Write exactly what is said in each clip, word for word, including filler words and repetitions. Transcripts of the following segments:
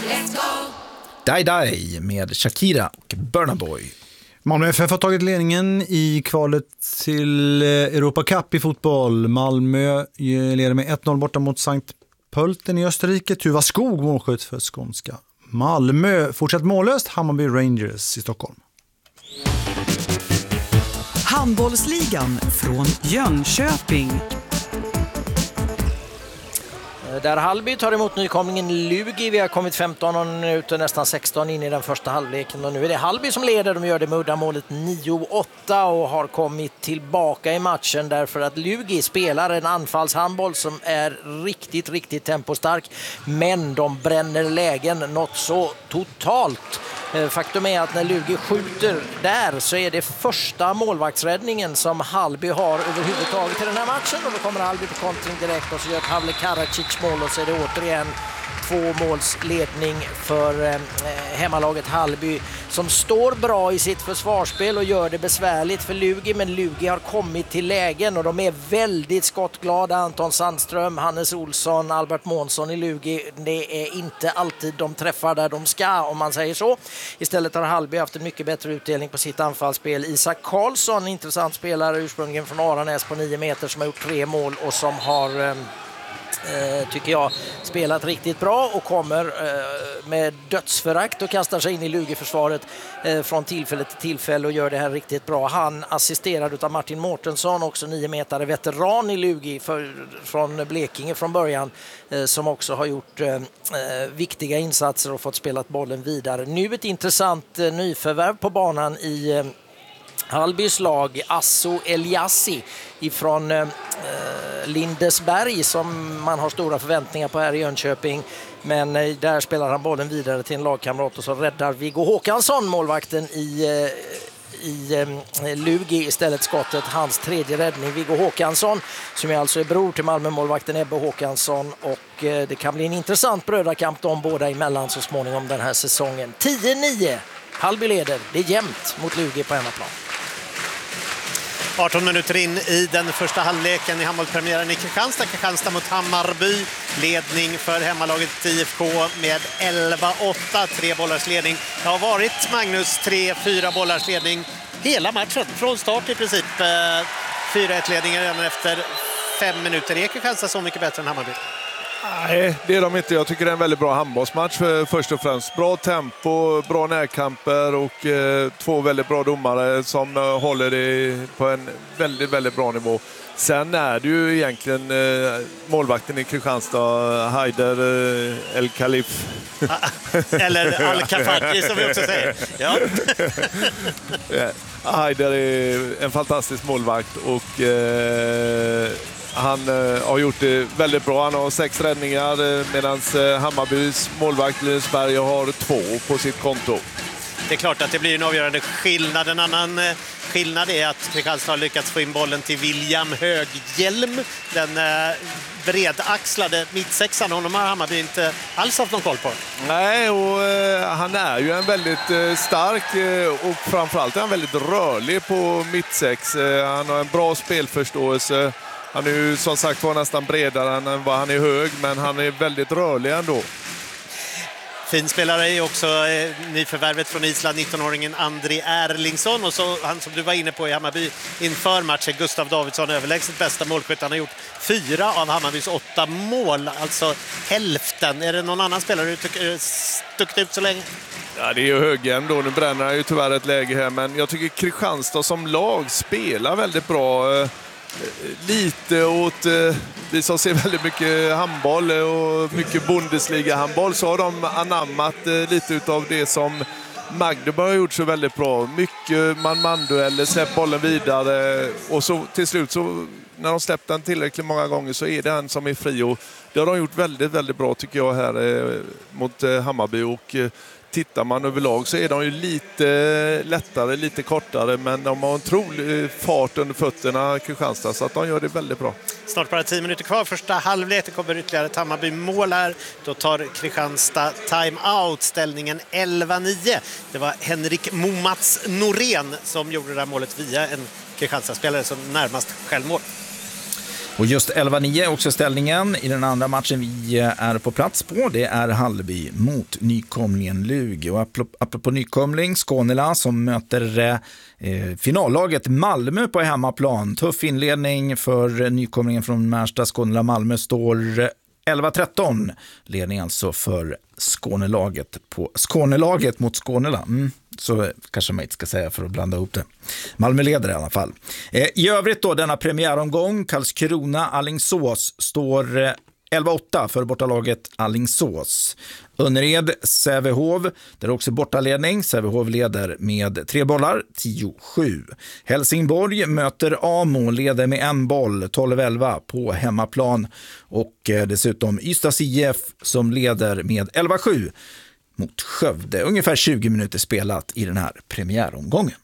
Let's go! Die Die med Shakira och Burna Boy. Malmö F F har tagit ledningen i kvalet till Europa Cup i fotboll. Malmö leder med ett noll borta mot Sankt Pölten i Österrike. Tuva Skog målskytt för skånska Malmö. Fortsatt mållöst Hammarby Rangers i Stockholm. Handbollsligan från Jönköping. Där Hallby tar emot nykomlingen Lugi. Vi har kommit femton minuter, nästan sexton in i den första halvleken. Och nu är det Hallby som leder. De gör det med uddamålet nio åtta och har kommit tillbaka i matchen därför att Lugi spelar en anfallshandboll som är riktigt, riktigt tempostark. Men de bränner lägen något så totalt. Faktum är att när Lugi skjuter där så är det första målvaktsräddningen som Hallby har överhuvudtaget i den här matchen. Och då kommer Hallby på kontring direkt och så gör Pavle Karacic mål och så är det återigen två målsledning för eh, hemmalaget Hallby som står bra i sitt försvarsspel och gör det besvärligt för Lugi, men Lugi har kommit till lägen och de är väldigt skottglada. Anton Sandström, Hannes Olsson, Albert Månsson i Lugi, det är inte alltid de träffar där de ska, om man säger så. Istället har Hallby haft en mycket bättre utdelning på sitt anfallsspel. Isak Karlsson, intressant spelare ursprungligen från Aranäs på nio meter som har gjort tre mål och som har eh, Eh, tycker jag spelat riktigt bra och kommer eh, med dödsförakt och kastar sig in i Lugi-försvaret eh, från tillfälle till tillfälle och gör det här riktigt bra. Han assisterad av Martin Mårtensson, också nio metare veteran i Lugi för, från Blekinge från början, eh, som också har gjort eh, viktiga insatser och fått spelat bollen vidare. Nu ett intressant eh, nyförvärv på banan i eh, Hallbys lag, Asso Eliassi ifrån eh, Lindesberg som man har stora förväntningar på här i Jönköping. Men eh, där spelar han bollen vidare till en lagkamrat och så räddar Viggo Håkansson, målvakten i, eh, i eh, Lugi, istället skottet. Hans tredje räddning, Viggo Håkansson, som är alltså är bror till Malmö-målvakten Ebbe Håkansson. Och eh, det kan bli en intressant brödrakamp de båda emellan så småningom den här säsongen. tio nio, Hallby leder. Det är jämnt mot Lugi på hemmaplan. arton minuter in i den första halvleken i handbollspremiären i Kristianstad. Kristianstad mot Hammarby. Ledning för hemmalaget I F K med elva åtta. Tre bollars ledning. Det har varit, Magnus, tre fyra bollars ledning hela matchen. Från start i princip. fyra ett ledningar redan efter fem minuter. Är Kristianstad så mycket bättre än Hammarby? Nej, det är de inte. Jag tycker det är en väldigt bra handbollsmatch först och främst. Bra tempo, bra närkamper och eh, två väldigt bra domare som eh, håller det på en väldigt, väldigt bra nivå. Sen är det ju egentligen eh, målvakten i Kristianstad, Haider eh, El Khalif. Eller Al-Kafati som vi också säger. Ja. Haider är en fantastisk målvakt och eh, han eh, har gjort det väldigt bra. Han har sex räddningar eh, medan eh, Hammarbys målvakt Lindesberg har två på sitt konto. Det är klart att det blir en avgörande skillnad. En annan eh, skillnad är att Kristianstad har lyckats få in bollen till William Höghjelm. Den eh, bredaxlade mittsexan. Honom har Hammarby inte alls haft någon koll på. Nej, och eh, han är ju en väldigt eh, stark eh, och framförallt är han väldigt rörlig på mittsex. Eh, han har en bra spelförståelse. Han är ju som sagt var nästan bredare än vad han är hög, men han är väldigt rörlig ändå. Fin spelare är också eh, nyförvärvet från Island, nittonåringen Andri Erlingsson. Och så han som du var inne på i Hammarby inför matchen, Gustav Davidsson, överlägset bästa målskytt. Han har gjort fyra av Hammarbys åtta mål, alltså hälften. Är det någon annan spelare du tycker stuckit ut så länge? Ja, det är ju Höghem då. Nu bränner han ju tyvärr ett läge här, men jag tycker Kristianstad som lag spelar väldigt bra. Lite åt vi som ser väldigt mycket handboll och mycket Bundesliga-handboll, så har de anammat lite av det som Magdeburg har gjort så väldigt bra. Mycket man-man-dueller, släpp bollen vidare och så till slut så när de släppt den tillräckligt många gånger så är det en som är fri, och det har de gjort väldigt, väldigt bra tycker jag här mot Hammarby. Och tittar man överlag så är de ju lite lättare, lite kortare, men de har en otrolig fart under fötterna, Kristianstad, så att de gör det väldigt bra. Snart bara tio minuter kvar. Första halvlek, det kommer ytterligare ett Hammarby-mål här. Då tar Kristianstad time-out, ställningen elva nio. Det var Henrik Momats Norén som gjorde det där målet via en Kristianstad-spelare som närmast självmål. Och just elva nio är också ställningen i den andra matchen vi är på plats på. Det är Hallby mot nykomlingen Lugi. Och apropå nykomling, Skånela som möter eh, finallaget Malmö på hemmaplan. Tuff inledning för nykomlingen från Märsta. Skånela Malmö står elva tretton. Ledning alltså för Skånelaget på Skånelaget mot Skånela. Mm. Så kanske man inte ska säga för att blanda ihop det. Malmö leder i alla fall. Eh, I övrigt då, denna premiäromgång, Karlskrona Alingsås står eh, elva åtta för bortalaget Alingsås. Önnered Sävehof, där också bortaledning. Sävehof leder med tre bollar, tio sju. Helsingborg möter Amo, leder med en boll, tolv elva på hemmaplan. Och eh, dessutom Ystads I F som leder med elva sju. Mot Skövde. Ungefär tjugo minuter spelat i den här premiäromgången.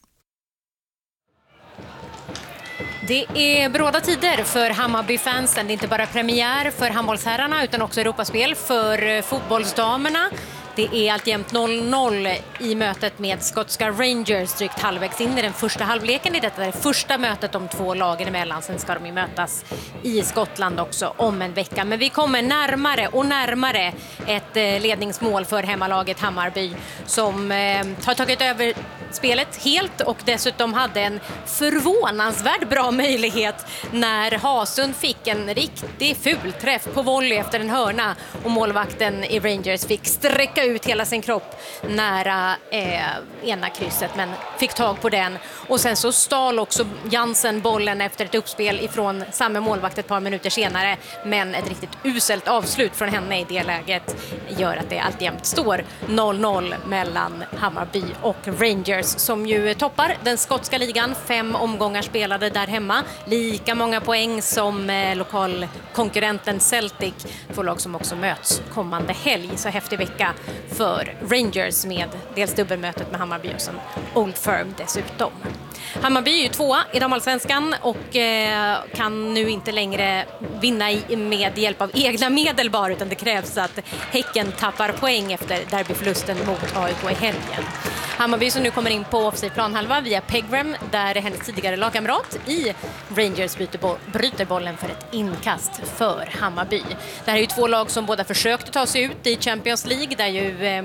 Det är bråda tider för Hammarby-fansen. Det är inte bara premiär för handbollsherrarna utan också Europaspel för fotbollsdamerna. Det är alltjämt noll noll i mötet med skotska Rangers drygt halvvägs in i den första halvleken. I detta är det första mötet de två lagen emellan. Sen ska de ju mötas i Skottland också om en vecka. Men vi kommer närmare och närmare ett ledningsmål för hemmalaget Hammarby som eh, har tagit över spelet helt och dessutom hade en förvånansvärt bra möjlighet när Hasund fick en riktig fulträff på volley efter en hörna och målvakten i Rangers fick sträcka ut hela sin kropp nära eh, ena krysset men fick tag på den och sen så stal också Jansen bollen efter ett uppspel ifrån samma målvakt ett par minuter senare, men ett riktigt uselt avslut från henne i det läget gör att det alltjämt står noll noll mellan Hammarby och Rangers som ju toppar den skotska ligan. Fem omgångar spelade där hemma. Lika många poäng som eh, lokalkonkurrenten Celtic. Två lag som också möts kommande helg. Så häftig vecka för Rangers med dels dubbelmötet med Hammarby och sen Old Firm dessutom. Hammarby är ju tvåa i damallsvenskan och eh, kan nu inte längre vinna i, med hjälp av egna medel bara, utan det krävs att Häcken tappar poäng efter derbyförlusten mot A I K i helgen. Hammarby som nu kommer in på offensiv planhalva via Pegram där hennes tidigare lagkamrat i Rangers bryter, boll, bryter bollen för ett inkast för Hammarby. Det här är ju två lag som båda försökte ta sig ut i Champions League där ju eh,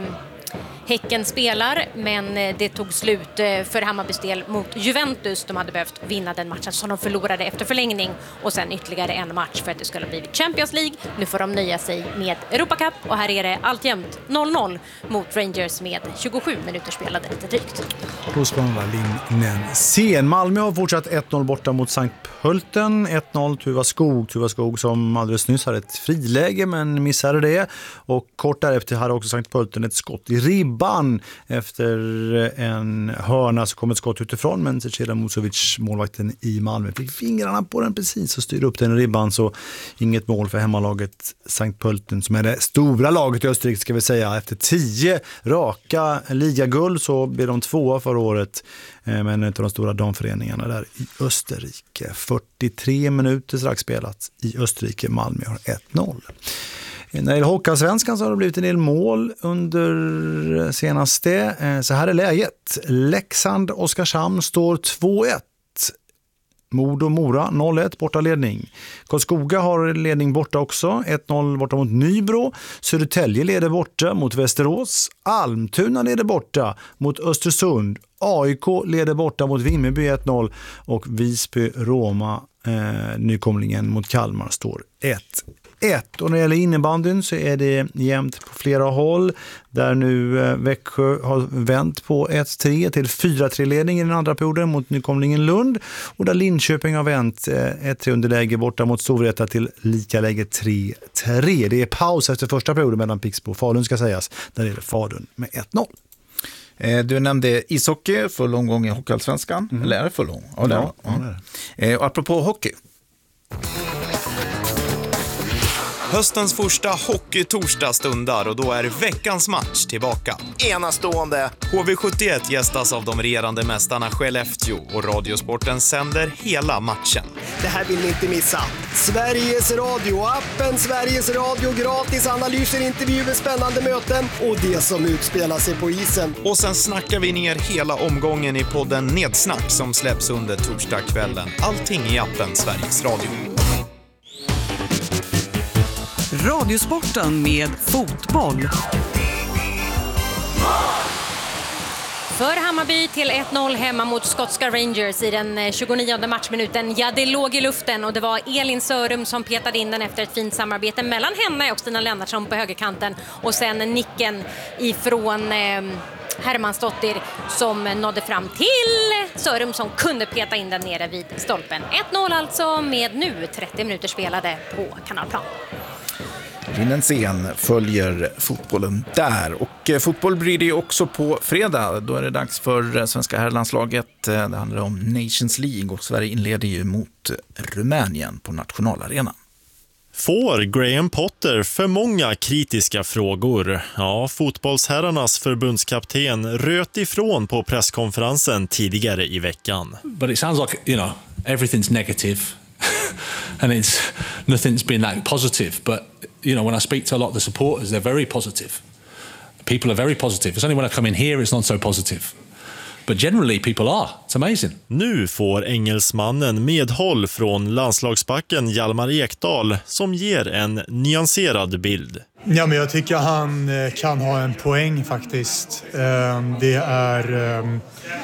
Häcken spelar, men det tog slut för Hammarbys del mot Juventus. De hade behövt vinna den matchen som de förlorade efter förlängning och sen ytterligare en match för att det skulle bli Champions League. Nu får de nöja sig med Europa Cup och här är det alltjämt noll noll mot Rangers med tjugosju minuter spelade lite drygt. Då ska man vara linnen sen. Malmö har fortsatt ett noll borta mot Sankt Pölten. ett noll Tuva Skog. Tuva Skog som alldeles nyss hade ett friläge men missade det. Och kort därefter hade också Sankt Pölten ett skott i ribban. Efter en hörna så kom ett skott utifrån, men Zecira Musovic, målvakten i Malmö, fick fingrarna på den precis och styrde upp den i ribban, så inget mål för hemmalaget Sankt Pölten som är det stora laget i Österrike ska vi säga. Efter tio raka ligaguld så blev de tvåa förra året, men en av de stora damföreningarna där i Österrike. fyrtiotre minuter strax spelat i Österrike. Malmö har ett noll. När det gäller Hockeyallsvenskan så har det blivit en del mål under senaste. Så här är läget. Leksand Oskarshamn står två ett. Modo Mora noll ett borta ledning. Karlskoga har ledning borta också. ett noll borta mot Nybro. Södertälje leder borta mot Västerås. Almtuna leder borta mot Östersund. A I K leder borta mot Vimmerby ett noll. Och Visby Roma, eh, nykomlingen mot Kalmar, står ett ett. Och när det gäller innebandyn så är det jämnt på flera håll. Där nu eh, Växjö har vänt på ett tre till fyra tre ledning i den andra perioden mot nykomlingen Lund. Och där Linköping har vänt eh, ett tre underläge borta mot Storvreta till lika läge tre tre. Det är paus efter första perioden mellan Pixbo och Falun ska sägas. Där är det Falun med ett noll. Du nämnde ishockey, full omgång i Hockeyallsvenskan. Mm. Eller är det full omgång? Ja, det ja, ja. det är. Och apropå hockey. Höstens första hockey-torsdag stundar och då är veckans match tillbaka. Enastående. H V sjuttioett gästas av de regerande mästarna Skellefteå och Radiosporten sänder hela matchen. Det här vill ni inte missa. Sveriges Radio, appen Sveriges Radio, gratis analyser, intervjuer, spännande möten och det som utspelar sig på isen. Och sen snackar vi ner hela omgången i podden Nedsnack som släpps under torsdagskvällen. Allting i appen Sveriges Radio. Radiosporten med fotboll. För Hammarby till ett noll hemma mot skotska Rangers i den tjugonionde matchminuten. Ja, det låg i luften och det var Elin Sörum som petade in den efter ett fint samarbete mellan henne och Stina Lennartsson på högerkanten. Och sen nicken ifrån eh, Hermansdottir som nådde fram till Sörum som kunde peta in den nere vid stolpen. ett noll alltså med nu trettio minuter spelade på Kanalplan. Rinnensén följer fotbollen där. Och eh, fotboll blir det ju också på fredag. Då är det dags för eh, svenska herrlandslaget. Eh, det handlar om Nations League och Sverige inleder ju mot Rumänien på nationalarenan. Får Graham Potter för många kritiska frågor? Ja, fotbollsherrarnas förbundskapten röt ifrån på presskonferensen tidigare i veckan. But it sounds like, you know, everything's negative. And it's nothing's been that positive, but you know, when I speak to a lot of the supporters, they're very positive. People are very positive. It's only when I come in here it's not so positive. But generally people are. It's amazing. Nu får engelsmannen medhåll från landslagsbacken Hjalmar Ekdal som ger en nyanserad bild. Ja, men jag tycker han kan ha en poäng faktiskt. Det är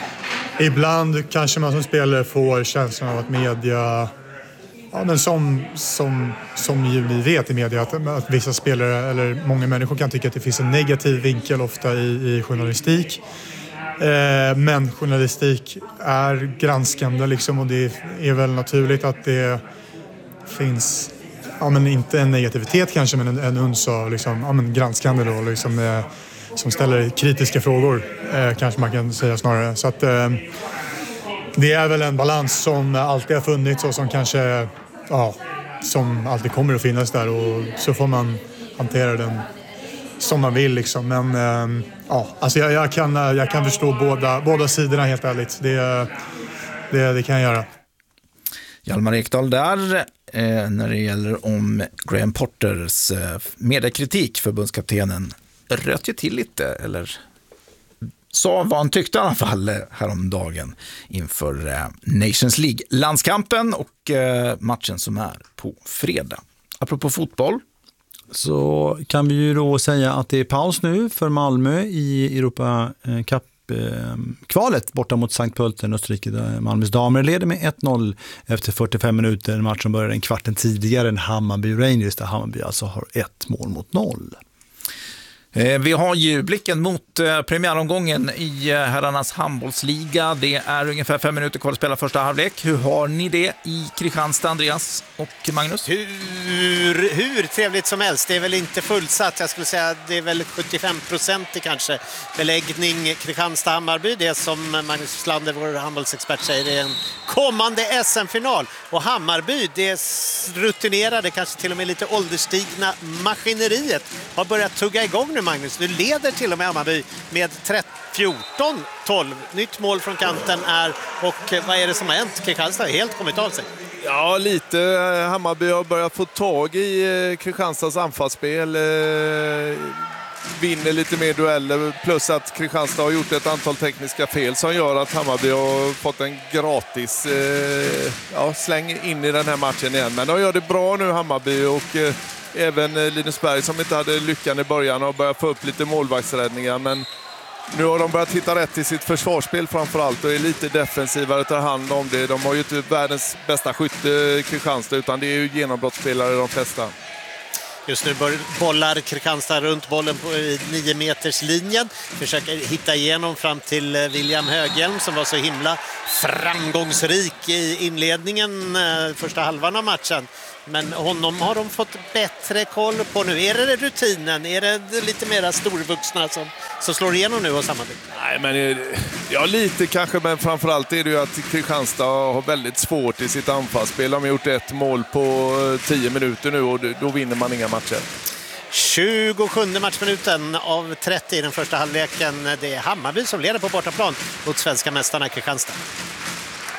ibland kanske man som spelare får känslan av att media, ja, men som, som, som ju ni vet i media, att, att vissa spelare eller många människor kan tycka att det finns en negativ vinkel ofta i, i journalistik. Eh, men journalistik är granskande liksom, och det är väl naturligt att det finns, ja, men inte en negativitet kanske, men en, en uns av liksom, ja, men granskande då, liksom, eh, som ställer kritiska frågor, eh, kanske man kan säga snarare. Så att eh, det är väl en balans som alltid har funnits och som kanske, ja, som alltid kommer att finnas där, och så får man hantera den som man vill liksom. Men eh, ja, alltså jag, jag, kan, jag kan förstå båda, båda sidorna helt ärligt. Det, det, det kan jag göra. Hjalmar Ekdal där eh, när det gäller om Graham Potters eh, mediekritik. Förbundskaptenen röt ju till lite, eller sa vad han tyckte i alla fall häromdagen inför eh, Nations League-landskampen och eh, matchen som är på fredag. Apropå fotboll, så kan vi ju då säga att det är paus nu för Malmö i Europa Cup-kvalet borta mot Sankt Pölten, Österrike, där Malmös damer leder med ett noll efter fyrtiofem minuter. En match som började en kvarten tidigare än Hammarby Rangers, där Hammarby alltså har ett mål mot noll. Vi har ju blicken mot premiäromgången i herrarnas handbollsliga. Det är ungefär fem minuter kvar att spela första halvlek. Hur har ni det i Kristianstad, Andreas och Magnus? Hur, hur trevligt som helst. Det är väl inte fullsatt. Jag skulle säga det är väl sjuttiofem procent kanske beläggning Kristianstad-Hammarby. Det som Magnus Slander, vår handbollsexpert, säger är en kommande S M-final. Och Hammarby, det rutinerade, kanske till och med lite ålderstigna maskineriet har börjat tugga igång nu, Magnus. Du leder till och med Hammarby med fjorton tolv. Nytt mål från kanten är, och vad är det som har hänt? Kristianstad har helt kommit av sig. Ja, lite. Hammarby har börjat få tag i Kristianstads anfallsspel. Vinner lite mer dueller, plus att Kristianstad har gjort ett antal tekniska fel som gör att Hammarby har fått en gratis eh, ja, släng in i den här matchen igen. Men de gör det bra nu, Hammarby, och eh, även Linusberg som inte hade lyckan i början har börjat få upp lite målvaktsräddningar, men nu har de börjat hitta rätt i sitt försvarsspel framförallt och är lite defensivare, tar hand om det. De har ju inte världens bästa skytte Kristianstad, utan det är ju genombrottsspelare de flesta. Just nu bollar Kristianstad runt bollen på nio meters linjen. Försöker hitta igenom fram till William Höghjelm som var så himla framgångsrik i inledningen, första halvan av matchen. Men honom har de fått bättre koll på nu. Är det rutinen? Är det lite mera storvuxna som, som slår igenom nu och samarbete? Nej, men ja, lite kanske, men framförallt är det ju att Kristianstad har väldigt svårt i sitt anfallsspel. De har gjort ett mål på tio minuter nu och då vinner man inga matcher. tjugosjunde matchminuten av trettio i den första halvleken. Det är Hammarby som leder på bortaplan mot svenska mästarna Kristianstad.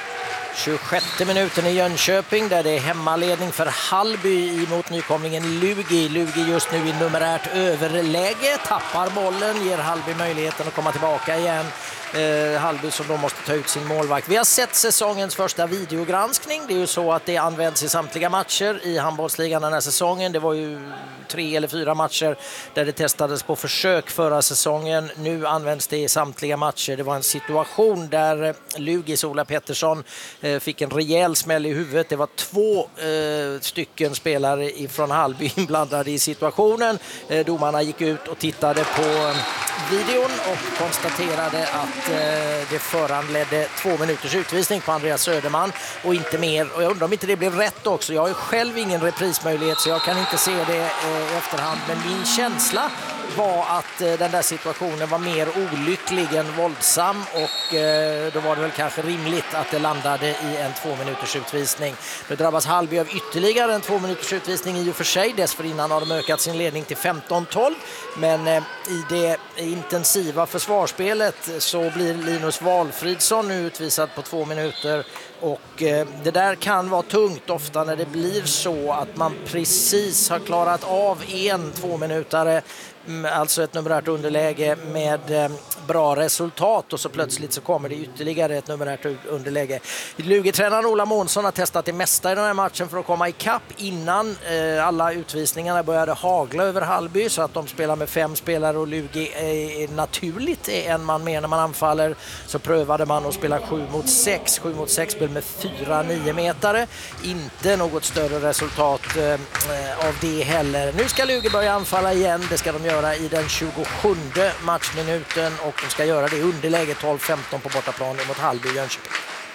tjugosjätte minuten i Jönköping där det är hemmaledning för Hallby mot nykomlingen Lugi. Lugi just nu i numerärt överläge, tappar bollen, ger Hallby möjligheten att komma tillbaka igen. Eh, Hallby som då måste ta ut sin målvakt. Vi har sett säsongens första videogranskning. Det är ju så att det används i samtliga matcher i handbollsligan den här säsongen. Det var ju tre eller fyra matcher där det testades på försök förra säsongen. Nu används det i samtliga matcher. Det var en situation där Lugis Ola Pettersson eh, fick en rejäl smäll i huvudet. Det var två eh, stycken spelare från Hallby inblandade i situationen. Eh, domarna gick ut och tittade på eh, videon och konstaterade att det föranledde två minuters utvisning på Andreas Söderman och inte mer. Och jag undrar om inte det blev rätt också. Jag har själv ingen reprismöjlighet så jag kan inte se det i efterhand. Men min känsla var att den där situationen var mer olycklig än våldsam och då var det väl kanske rimligt att det landade i en två minuters utvisning. Nu drabbas Hallby av ytterligare en två minuters utvisning i och för sig. Dessförinnan har de ökat sin ledning till femton tolv. Men i det intensiva försvarsspelet så blir Linus Valfridsson nu utvisad på två minuter. Och det där kan vara tungt ofta när det blir så att man precis har klarat av en tvåminutare, alltså ett numerärt underläge med bra resultat och så plötsligt så kommer det ytterligare ett numerärt underläge. Lugi-tränaren Ola Månsson har testat det mesta i den här matchen för att komma i kapp innan eh, alla utvisningarna började hagla över Hallby så att de spelar med fem spelare och Lugi är naturligt är en man mer när man anfaller. Så prövade man att spela sju mot sex. sju mot sex spel med fyra nio metare. Inte något större resultat eh, av det heller. Nu ska Lugi börja anfalla igen. Det ska de göra i den tjugosjunde matchminuten och de ska göra det i underläge tolv femton på bortaplan mot Hallby i Jönköping.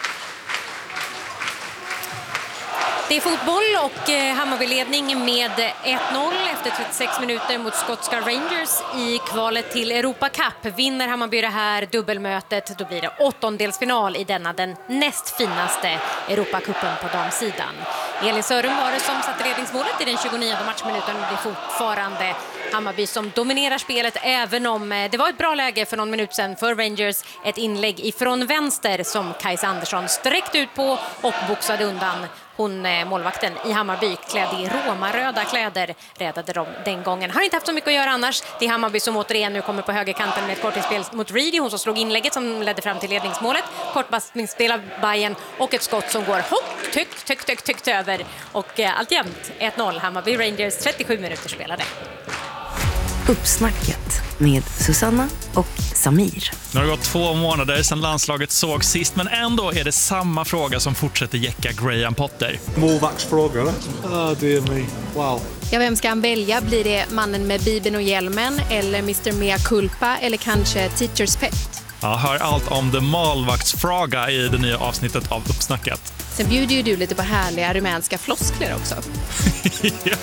Det är fotboll och Hammarby-ledning med ett noll efter trettiosex minuter mot skotska Rangers i kvalet till Europa Cup. Vinner Hammarby det här dubbelmötet, då blir det åttondelsfinal i denna den näst finaste Europacupen på damsidan. Elin Sörum var det som satte ledningsmålet i den tjugonionde matchminuten och det är fortfarande Hammarby som dominerar spelet, även om det var ett bra läge för någon minut sedan för Rangers. Ett inlägg ifrån vänster som Kajsa Andersson sträckte ut på och boxade undan. Hon, målvakten i Hammarby, klädd i romaröda kläder, räddade dem den gången. Har inte haft så mycket att göra annars. Det är Hammarby som återigen nu kommer på högerkanten med ett kortspel mot Reedy. Hon som slog inlägget som ledde fram till ledningsmålet. Kortpassningsspel av Bayern och ett skott som går högt, högt, högt, högt, högt över. Och eh, allt jämnt ett noll. Hammarby Rangers, trettiosju minuter spelade. Uppsnacket med Susanna och Samir. Nu har det gått två månader sedan landslaget såg sist, men ändå är det samma fråga som fortsätter jäcka Graham Potter. Målvaktsfråga, oh, dear me. Wow. Ja, vem ska han välja? Blir det mannen med bibeln och hjälmen eller mister Mea Culpa eller kanske Teachers Pet? Ja, hör allt om The Målvaktsfråga i det nya avsnittet av Uppsnacket. Sen bjuder ju du lite på härliga rumänska floskler också. Ja.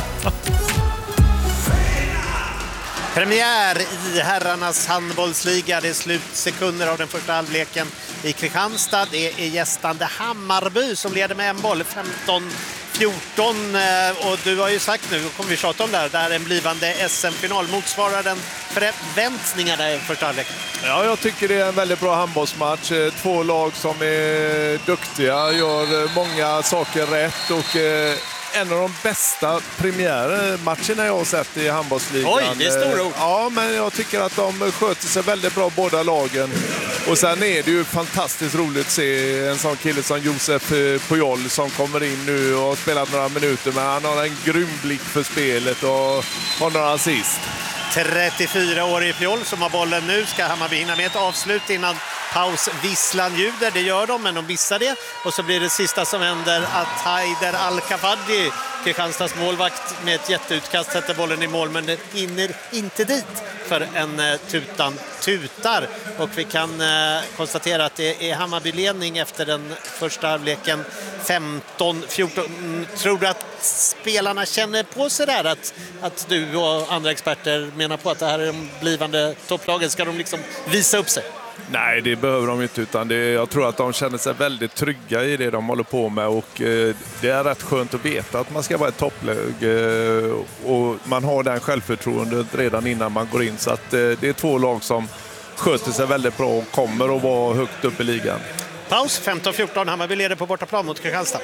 Premiär i herrarnas handbollsliga. Det är slutsekunder av den första halvleken i Kristianstad. Det är gästande Hammarby som leder med en boll, femton fjorton. Och du har ju sagt nu, kommer vi tjata om det här, det här är en blivande S M-final. Motsvarar den förväntningarna i första halvleken? Ja, jag tycker det är en väldigt bra handbollsmatch. Två lag som är duktiga, gör många saker rätt och en av de bästa premiärmatcherna jag har sett i handbollsligan. Oj, det är stora ord. Ja, men jag tycker att de sköter sig väldigt bra båda lagen. Och sen är det ju fantastiskt roligt att se en sån kille som Josef Pujol som kommer in nu och har spelat några minuter, men han har en grym blick för spelet och har några assist. trettiofyra år i Pjol som har bollen nu. Ska Hammarby hinna med ett avslut innan pausvisslan ljuder? Det gör de, men de missar det. Och så blir det sista som händer att Haider Al-Kafadji, Kristianstads målvakt, med ett jätteutkast sätter bollen i mål, men den hinner inte dit för en uh, tutan tutar. Och vi kan uh, konstatera att det är Hammarby-ledning efter den första halvleken femton fjorton. Tror du att spelarna känner på sig där att, att du och andra experter menar på att det här är de blivande topplagen? Ska de liksom visa upp sig? Nej, det behöver de inte, utan det, jag tror att de känner sig väldigt trygga i det de håller på med, och eh, det är rätt skönt att veta att man ska vara ett topplag eh, och man har den självförtroendet redan innan man går in, så att eh, det är två lag som sköter sig väldigt bra och kommer att vara högt upp i ligan. Paus, femton fjorton. Hammarby leder på bortaplan mot Kristianstad.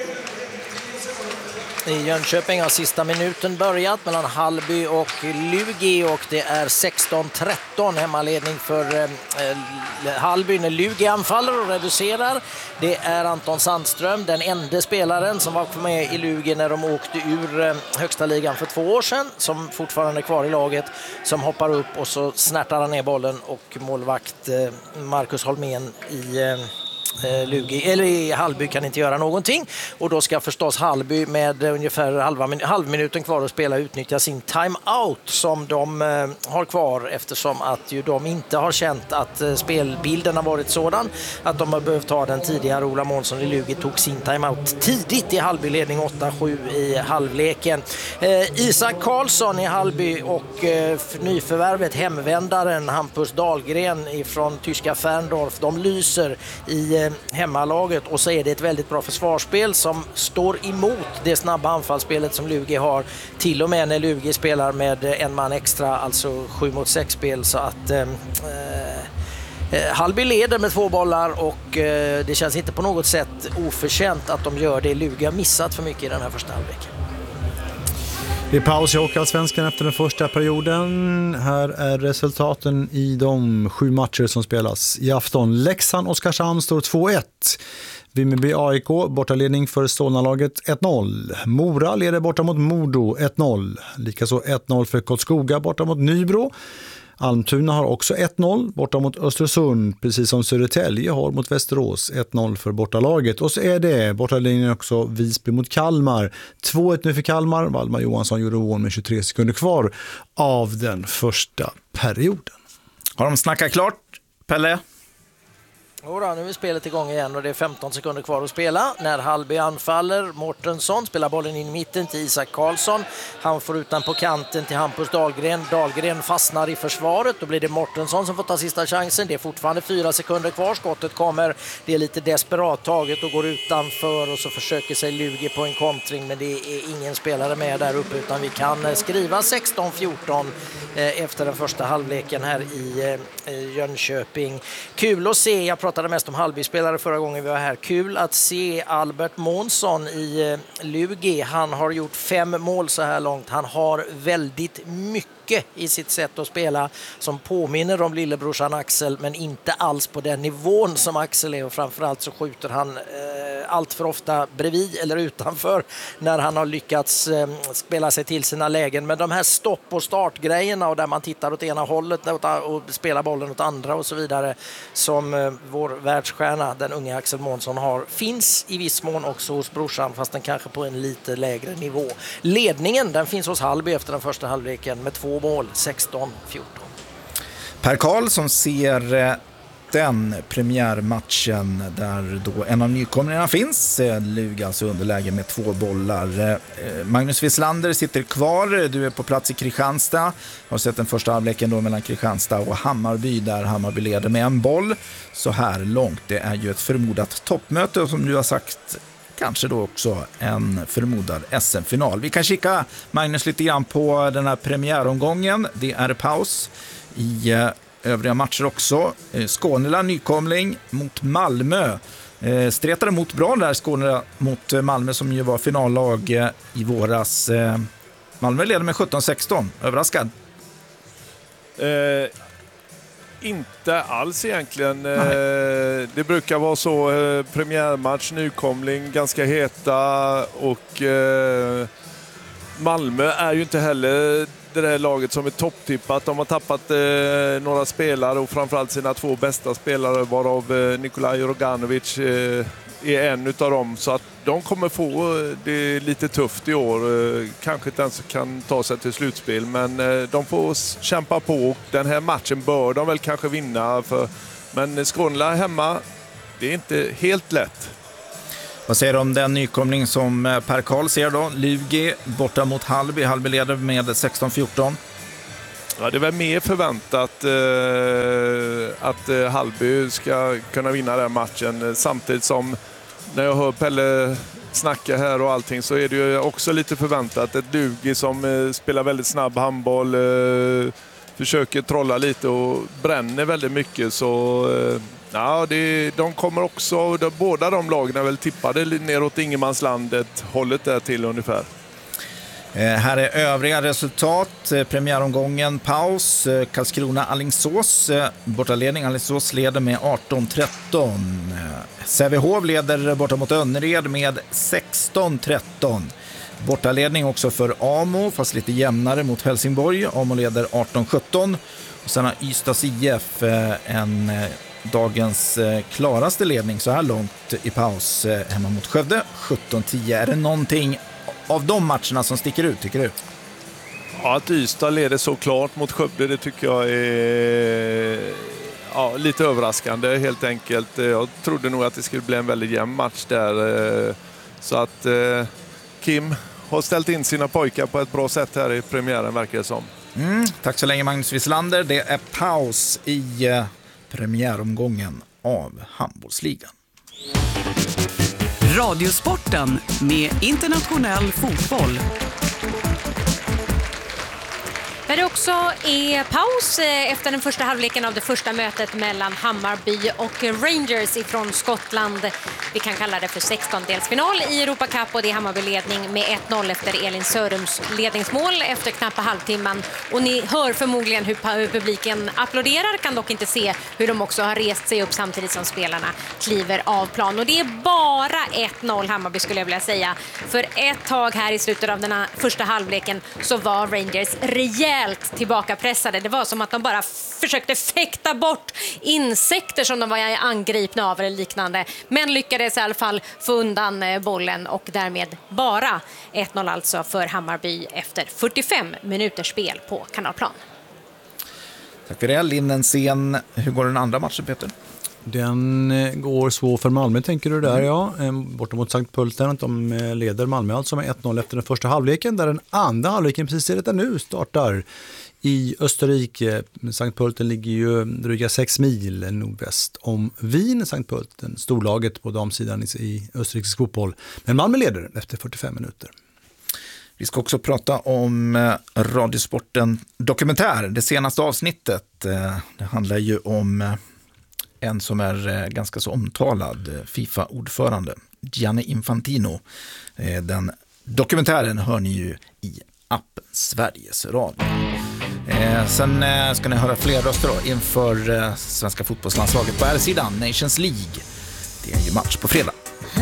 I Jönköping har sista minuten börjat mellan Hallby och Lugi och det är sexton tretton hemmaledning för eh, Hallby när Lugi anfaller och reducerar. Det är Anton Sandström, den enda spelaren som var med i Lugi när de åkte ur eh, högsta ligan för två år sedan, som fortfarande är kvar i laget, som hoppar upp och så snärtar han ner bollen och målvakt eh, Marcus Holmén i eh, Lugi, eller i Hallby kan inte göra någonting och då ska förstås Hallby med ungefär halva min- halvminuten kvar att spela utnyttja sin timeout som de eh, har kvar eftersom att ju de inte har känt att eh, spelbilden har varit sådan att de har behövt ta den tidigare. Ola Månsson i Lugi tog sin timeout tidigt i Hallby-ledning åtta sju i halvleken. Eh, Isak Karlsson i Hallby och eh, nyförvärvet hemvändaren Hampus Dahlgren ifrån tyska Ferndorf, de lyser i eh, hemmalaget och så är det ett väldigt bra försvarsspel som står emot det snabba anfallsspelet som Lugi har, till och med när Lugi spelar med en man extra, alltså sju mot sex spel, så att eh, eh, Hallby leder med två bollar och eh, det känns inte på något sätt oförtjänt att de gör det. Lugi har missat för mycket i den här första halvleken. Det är paus i Hockeyallsvenskan efter den första perioden. Här är resultaten i de sju matcher som spelas i afton. Leksand Oskarshamn står två ett. Vimmerby A I K bortaledning för Solnalaget ett noll. Mora leder borta mot Modo ett noll. Likaså ett noll för Kottskoga borta mot Nybro. Almtuna har också ett noll borta mot Östersund, precis som Södertälje har mot Västerås, ett noll för bortalaget. Och så är det bortalinjen också Visby mot Kalmar. två ett nu för Kalmar. Valdemar Johansson gjorde mål med tjugotre sekunder kvar av den första perioden. Har de snackat klart, Pelle? Jodå, nu är spelet igång igen och det är femton sekunder kvar att spela. När Hallby anfaller, Mårtensson spelar bollen in i mitten till Isak Karlsson. Han får ut den på kanten till Hampus Dahlgren. Dahlgren fastnar i försvaret. Då blir det Mårtensson som får ta sista chansen. Det är fortfarande fyra sekunder kvar. Skottet kommer. Det är lite desperat taget och går utanför och så försöker sig Lugi på en kontring. Men det är ingen spelare med där uppe utan vi kan skriva sexton fjorton efter den första halvleken här i Jönköping. Kul att se, jag pratade mest om Hallby-spelare förra gången vi var här. Kul att se Albert Månsson i Lugi. Han har gjort fem mål så här långt. Han har väldigt mycket i sitt sätt att spela som påminner om lillebrorsan Axel, men inte alls på den nivån som Axel är, och framförallt så skjuter han eh, allt för ofta bredvid eller utanför när han har lyckats eh, spela sig till sina lägen. Men de här stopp- och startgrejerna och där man tittar åt ena hållet och spelar bollen åt andra och så vidare som eh, vår världsstjärna, den unga Axel Månsson, har, finns i viss mån också hos brorsan, fast den kanske på en lite lägre nivå. Ledningen, den finns hos Hallby efter den första halvleken med två mål, sexton fjorton. Per Karl som ser den premiärmatchen där då en av nykomlingarna finns. Lugi alltså underläge med två bollar. Magnus Wislander sitter kvar. Du är på plats i Kristianstad. Har sett den första halvleken då mellan Kristianstad och Hammarby där Hammarby leder med en boll. Så här långt. Det är ju ett förmodat toppmöte och som du har sagt kanske då också en förmodad S M-final. Vi kan kika, Magnus, lite grann på den här premiäromgången. Det är paus i eh, övriga matcher också. Eh, Skånela nykomling mot Malmö. Eh, stretade mot bra där Skånela mot eh, Malmö som ju var finallag eh, i våras. Eh, Malmö leder med sjutton sexton. Överraskad? Eh, inte alls egentligen. Eh, det brukar vara så. Eh, premiärmatch, nykomling, ganska heta och eh, Malmö är ju inte heller det där laget som är topptippat. De har tappat eh, några spelare och framförallt sina två bästa spelare, varav eh, Nikolaj Roganovic eh, är en utav dem. Så att de kommer få det lite tufft i år. Eh, kanske inte ens kan ta sig till slutspel, men eh, de får kämpa på. Den här matchen bör de väl kanske vinna, för, men Skånela hemma, det är inte helt lätt. Vad säger du om den nykomling som Per Karl ser då? Lugi borta mot Hallby. Hallby leder med sexton fjorton. Ja, det är väl mer förväntat eh, att eh, Hallby ska kunna vinna den matchen. Samtidigt som när jag hör Pelle snacka här och allting så är det ju också lite förväntat. Ett Lugi som eh, spelar väldigt snabb handboll. Eh, försöker trolla lite och bränner väldigt mycket. Så eh, ja, det, de kommer också, de, båda de lagen är väl tippade neråt ingenmanslandet, hållet där till ungefär. Eh, här är övriga resultat. Eh, premiäromgången, paus. Eh, Karlskrona-Alingsås. Eh, bortaledning. Alingsås leder med arton tretton. Eh, Sävehof leder borta mot Önnered med sexton tretton. Bortaledning också för Amo, fast lite jämnare mot Helsingborg. Amo leder arton sjutton. Och sen har Ystads I F eh, en eh, dagens eh, klaraste ledning så här långt i paus eh, hemma mot Skövde, sjutton tio. Är det någonting av de matcherna som sticker ut, tycker du? Ja, att Ystad leder så klart mot Skövde, det tycker jag är ja, lite överraskande helt enkelt. Jag trodde nog att det skulle bli en väldigt jämn match där. Så att eh, Kim har ställt in sina pojkar på ett bra sätt här i premiären, verkar det som. Mm, tack så länge Magnus Wislander. Det är paus i eh, premiäromgången av handbollsligan. Radiosporten med internationell fotboll. När det också är paus efter den första halvleken av det första mötet mellan Hammarby och Rangers ifrån Skottland. Vi kan kalla det för sextondelsfinal i Europa Cup och det är Hammarby ledning med ett noll efter Elin Sörums ledningsmål efter knappt halvtimman. Och ni hör förmodligen hur publiken applåderar, kan dock inte se hur de också har rest sig upp samtidigt som spelarna kliver av plan. Och det är bara ett noll Hammarby skulle jag vilja säga. För ett tag här i slutet av den här första halvleken så var Rangers rejält tillbakapressade. Det var som att de bara försökte fäkta bort insekter som de var angripna av eller liknande. Men lyckades i alla fall få undan bollen och därmed bara ett noll alltså för Hammarby efter fyrtiofem minuters spel på Kanalplan. Tack för det. Linnenscen. Hur går den andra matchen, Peter? Den går svår för Malmö, tänker du där, ja. Borta mot Sankt Pölten, de leder Malmö alltså med ett noll efter den första halvleken, där den andra halvleken precis är det nu startar i Österrike. Sankt Pölten ligger ju dryga sex mil nordväst om Wien. Sankt Pölten, storlaget på damsidan i österrikisk fotboll. Men Malmö leder efter fyrtiofem minuter. Vi ska också prata om Radiosporten dokumentär, det senaste avsnittet. Det handlar ju om en som är ganska så omtalad FIFA-ordförande, Gianni Infantino. Den dokumentären hör ni ju i appen Sveriges Radio. Sen ska ni höra fler röster då inför svenska fotbollslandslaget på här sidan, Nations League. Det är ju match på fredag.